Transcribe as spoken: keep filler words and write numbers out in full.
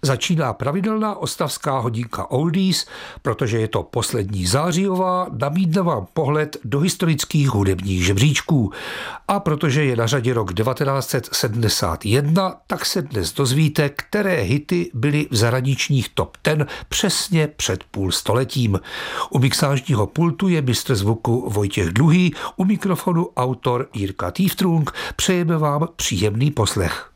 Začíná pravidelná ostravská hodinka Oldies, protože je to poslední zářijová, nabídne vám pohled do historických hudebních žebříčků. A protože je na řadě rok devatenáct set sedmdesát jedna, tak se dnes dozvíte, které hity byly v zahraničních top deset přesně před půl stoletím. U mixážního pultu je mistr zvuku Vojtěch Dluhý, u mikrofonu autor Jirka Týftrung. Přejeme vám příjemný poslech.